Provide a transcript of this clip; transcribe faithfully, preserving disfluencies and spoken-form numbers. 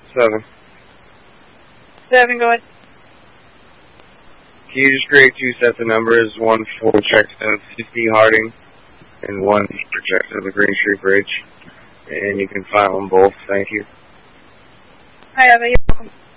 Seven. Seven, go ahead. Can you just create two sets of numbers, one for Jackson fifty Harding and one for Jackson the Green Street Bridge? And you can file them both. Thank you. Hi, Eva. You're welcome.